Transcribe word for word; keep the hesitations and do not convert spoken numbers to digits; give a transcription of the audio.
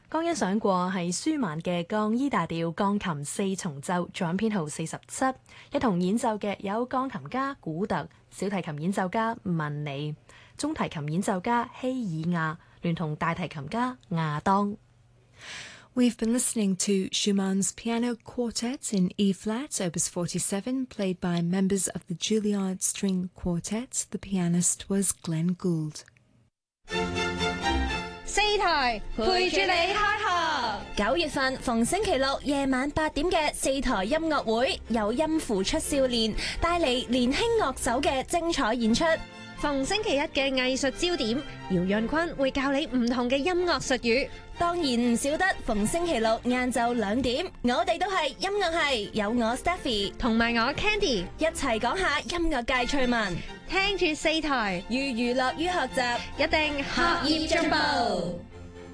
剛欣賞過係舒曼嘅降 E 大調鋼琴四重奏，作品編號四十七。一同演奏嘅有鋼琴家古特、小提琴演奏家文尼、中提琴演奏家希爾亞，聯同大提琴家亞當。 We've been listening to Schumann's Piano Quartet in E-flat, Opus forty-seven, played by members of the Juilliard String Quartet. The pianist was Glenn Gould. 四台陪住你開學。 九月份逢星期六夜晚八點嘅四台音樂會，有音符出少年帶嚟年輕樂手嘅精彩演出。 逢星期一嘅藝術焦點，姚潤坤會教你唔同嘅音樂術語。 當然唔少得逢星期六晏晝兩點，我哋都係音樂系，有我 Stephy 同埋我 Candy 一齊講下音樂界趣聞， 聽住四台， 寓娛樂於學習， 一定學業進步。